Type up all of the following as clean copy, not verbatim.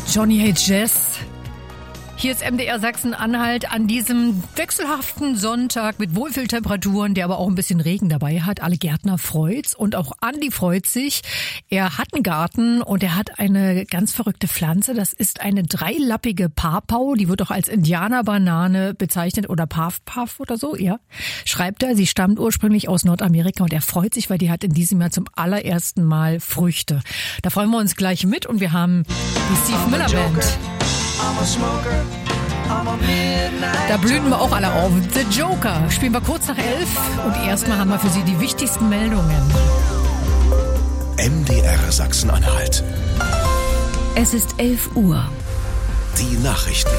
Johnny Hates Jazz. Hier ist MDR Sachsen-Anhalt an diesem wechselhaften Sonntag mit Wohlfühltemperaturen, der aber auch ein bisschen Regen dabei hat. Alle Gärtner freut's und auch Andi freut sich. Er hat einen Garten und er hat eine ganz verrückte Pflanze. Das ist eine dreilappige Pawpaw. Die wird auch als Indianerbanane bezeichnet oder Paf oder so, ja. Schreibt er, sie stammt ursprünglich aus Nordamerika und er freut sich, weil die hat in diesem Jahr zum allerersten Mal Früchte. Da freuen wir uns gleich mit und wir haben die Steve Miller Band. Da blühen wir auch alle auf. The Joker spielen wir kurz nach 11 und erstmal haben wir für Sie die wichtigsten Meldungen. MDR Sachsen-Anhalt. Es ist 11 Uhr. Die Nachrichten.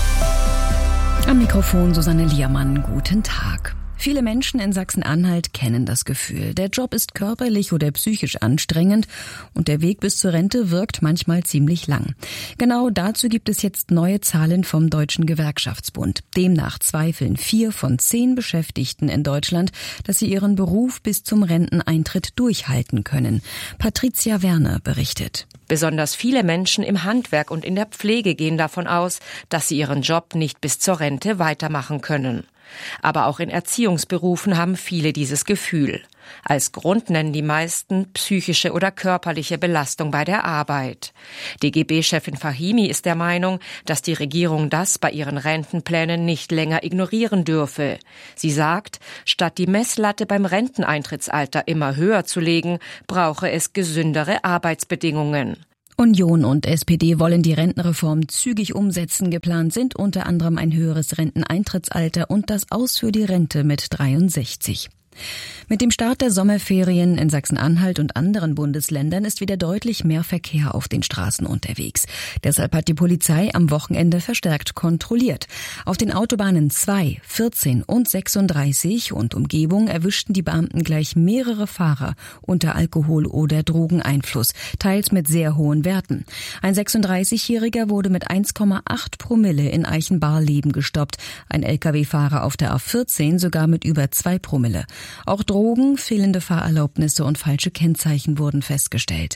Am Mikrofon Susanne Liermann. Guten Tag. Viele Menschen in Sachsen-Anhalt kennen das Gefühl. Der Job ist körperlich oder psychisch anstrengend und der Weg bis zur Rente wirkt manchmal ziemlich lang. Genau dazu gibt es jetzt neue Zahlen vom Deutschen Gewerkschaftsbund. Demnach zweifeln 4 von 10 Beschäftigten in Deutschland, dass sie ihren Beruf bis zum Renteneintritt durchhalten können. Patricia Werner berichtet. Besonders viele Menschen im Handwerk und in der Pflege gehen davon aus, dass sie ihren Job nicht bis zur Rente weitermachen können. Aber auch in Erziehungsberufen haben viele dieses Gefühl. Als Grund nennen die meisten psychische oder körperliche Belastung bei der Arbeit. DGB-Chefin Fahimi ist der Meinung, dass die Regierung das bei ihren Rentenplänen nicht länger ignorieren dürfe. Sie sagt, statt die Messlatte beim Renteneintrittsalter immer höher zu legen, brauche es gesündere Arbeitsbedingungen. Union und SPD wollen die Rentenreform zügig umsetzen. Geplant sind unter anderem ein höheres Renteneintrittsalter und das Aus für die Rente mit 63. Mit dem Start der Sommerferien in Sachsen-Anhalt und anderen Bundesländern ist wieder deutlich mehr Verkehr auf den Straßen unterwegs. Deshalb hat die Polizei am Wochenende verstärkt kontrolliert. Auf den Autobahnen 2, 14 und 36 und Umgebung erwischten die Beamten gleich mehrere Fahrer unter Alkohol- oder Drogeneinfluss, teils mit sehr hohen Werten. Ein 36-Jähriger wurde mit 1,8 Promille in Eichenbarleben gestoppt, ein Lkw-Fahrer auf der A14 sogar mit über 2 Promille. Auch Drogen, fehlende Fahrerlaubnisse und falsche Kennzeichen wurden festgestellt.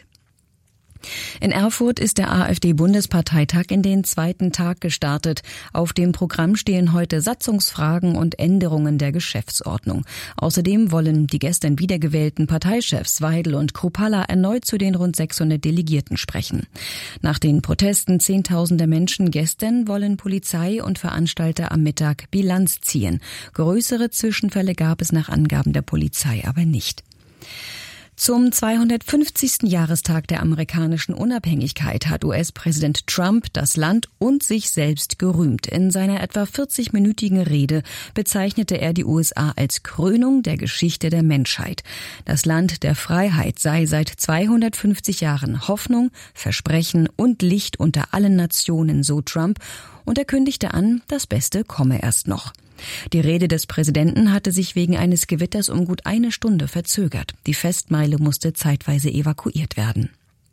In Erfurt ist der AfD-Bundesparteitag in den zweiten Tag gestartet. Auf dem Programm stehen heute Satzungsfragen und Änderungen der Geschäftsordnung. Außerdem wollen die gestern wiedergewählten Parteichefs Weidel und Kruppalla erneut zu den rund 600 Delegierten sprechen. Nach den Protesten Zehntausender Menschen gestern wollen Polizei und Veranstalter am Mittag Bilanz ziehen. Größere Zwischenfälle gab es nach Angaben der Polizei aber nicht. Zum 250. Jahrestag der amerikanischen Unabhängigkeit hat US-Präsident Trump das Land und sich selbst gerühmt. In seiner etwa 40-minütigen Rede bezeichnete er die USA als Krönung der Geschichte der Menschheit. Das Land der Freiheit sei seit 250 Jahren Hoffnung, Versprechen und Licht unter allen Nationen, so Trump, und er kündigte an, das Beste komme erst noch. Die Rede des Präsidenten hatte sich wegen eines Gewitters um gut eine Stunde verzögert. Die Festmeile musste zeitweise evakuiert werden.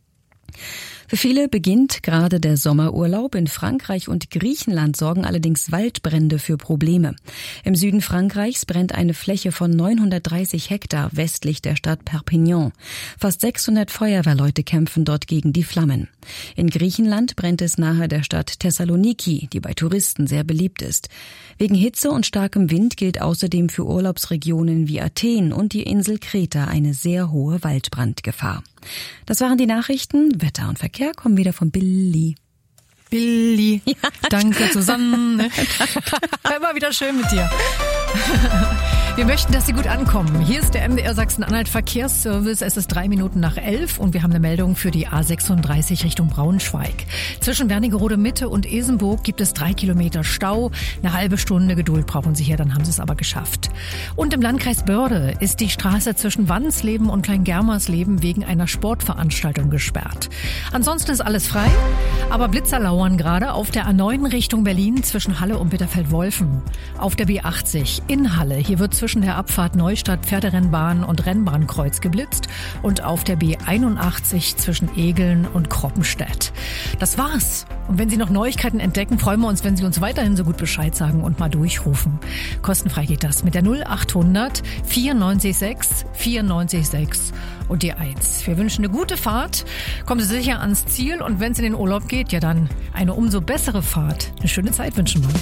Für viele beginnt gerade der Sommerurlaub. In Frankreich und Griechenland sorgen allerdings Waldbrände für Probleme. Im Süden Frankreichs brennt eine Fläche von 930 Hektar westlich der Stadt Perpignan. Fast 600 Feuerwehrleute kämpfen dort gegen die Flammen. In Griechenland brennt es nahe der Stadt Thessaloniki, die bei Touristen sehr beliebt ist. Wegen Hitze und starkem Wind gilt außerdem für Urlaubsregionen wie Athen und die Insel Kreta eine sehr hohe Waldbrandgefahr. Das waren die Nachrichten. Wetter und Verkehr kommen wieder von Billy. Billy, ja. Danke zusammen. Immer wieder schön mit dir. Wir möchten, dass Sie gut ankommen. Hier ist der MDR Sachsen-Anhalt Verkehrsservice. Es ist 3 Minuten nach 11 und wir haben eine Meldung für die A36 Richtung Braunschweig. Zwischen Wernigerode Mitte und Isenburg gibt es 3 Kilometer Stau. Eine halbe Stunde Geduld brauchen Sie hier, dann haben Sie es aber geschafft. Und im Landkreis Börde ist die Straße zwischen Wannsleben und Kleingermersleben wegen einer Sportveranstaltung gesperrt. Ansonsten ist alles frei, aber Blitzer lauern gerade auf der A9 Richtung Berlin zwischen Halle und Bitterfeld-Wolfen. Auf der B80 in Halle. Hier wird zwischen der Abfahrt Neustadt Pferderennbahn und Rennbahnkreuz geblitzt und auf der B81 zwischen Egeln und Kroppenstedt. Das war's. Und wenn Sie noch Neuigkeiten entdecken, freuen wir uns, wenn Sie uns weiterhin so gut Bescheid sagen und mal durchrufen. Kostenfrei geht das mit der 0800 94 94 und die 1. Wir wünschen eine gute Fahrt. Kommen Sie sicher ans Ziel und wenn es in den Urlaub geht, ja dann eine umso bessere Fahrt. Eine schöne Zeit wünschen wir.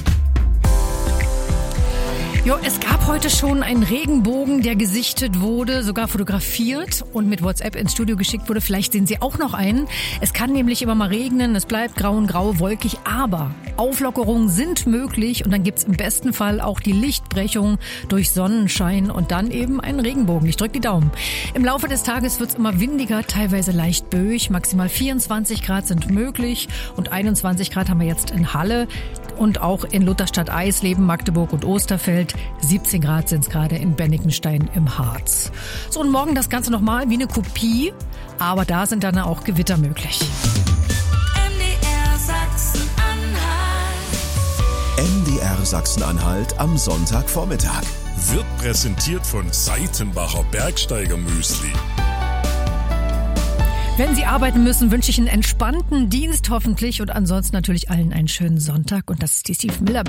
Jo, es gab heute schon einen Regenbogen, der gesichtet wurde, sogar fotografiert und mit WhatsApp ins Studio geschickt wurde. Vielleicht sehen Sie auch noch einen. Es kann nämlich immer mal regnen, es bleibt grau, wolkig, aber Auflockerungen sind möglich und dann gibt's im besten Fall auch die Lichtbrechung durch Sonnenschein und dann eben einen Regenbogen. Ich drücke die Daumen. Im Laufe des Tages wird's immer windiger, teilweise leicht böig. Maximal 24 Grad sind möglich und 21 Grad haben wir jetzt in Halle und auch in Lutherstadt Eisleben, Magdeburg und Osterfeld. 17 Grad sind es gerade in Bennigenstein im Harz. So, und morgen das Ganze nochmal wie eine Kopie, aber da sind dann auch Gewitter möglich. MDR Sachsen-Anhalt. MDR Sachsen-Anhalt am Sonntagvormittag. Wird präsentiert von Seitenbacher Bergsteigermüsli. Wenn Sie arbeiten müssen, wünsche ich einen entspannten Dienst hoffentlich und ansonsten natürlich allen einen schönen Sonntag. Und das ist die Steve Miller Band.